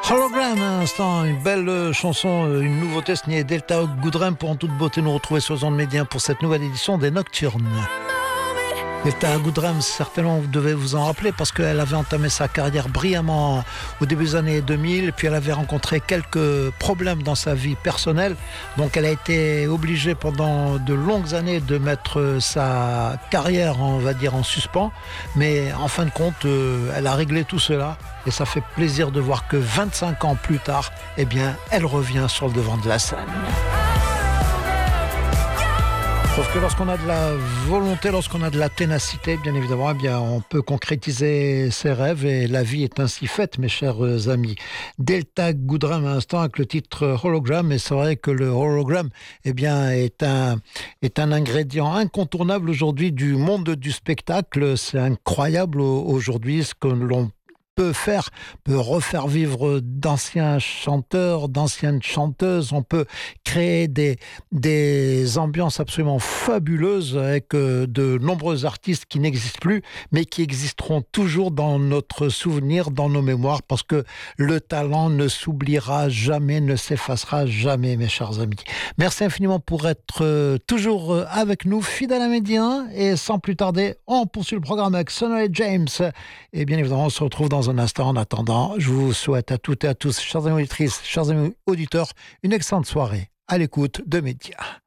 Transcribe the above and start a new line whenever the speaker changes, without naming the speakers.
Hologram, à l'instant, une belle chanson, une nouveauté signée Delta Goodrem pour en toute beauté nous retrouver sur Zone Média pour cette nouvelle édition des Nocturnes. Delta Goodrem, certainement vous devez vous en rappeler parce qu'elle avait entamé sa carrière brillamment au début des années 2000, puis elle avait rencontré quelques problèmes dans sa vie personnelle, donc elle a été obligée pendant de longues années de mettre sa carrière, on va dire, en suspens, mais en fin de compte, elle a réglé tout cela et ça fait plaisir de voir que 25 ans plus tard, eh bien, elle revient sur le devant de la scène. Sauf que lorsqu'on a de la volonté, lorsqu'on a de la ténacité, bien évidemment, eh bien, on peut concrétiser ses rêves et la vie est ainsi faite, mes chers amis. Delta Goodrem à l'instant avec le titre Hologram, et c'est vrai que le hologramme, eh bien, est un ingrédient incontournable aujourd'hui du monde du spectacle. C'est incroyable aujourd'hui ce que l'on peut refaire vivre d'anciens chanteurs, d'anciennes chanteuses. On peut créer des ambiances absolument fabuleuses avec de nombreux artistes qui n'existent plus, mais qui existeront toujours dans notre souvenir, dans nos mémoires, parce que le talent ne s'oubliera jamais, ne s'effacera jamais, mes chers amis. Merci infiniment pour être toujours avec nous, fidèles à Média, et sans plus tarder, on poursuit le programme avec Sonny James. Et bien évidemment, on se retrouve dans un instant. En attendant, je vous souhaite à toutes et à tous, chers amis auditrices, chers amis auditeurs, une excellente soirée à l'écoute de Média.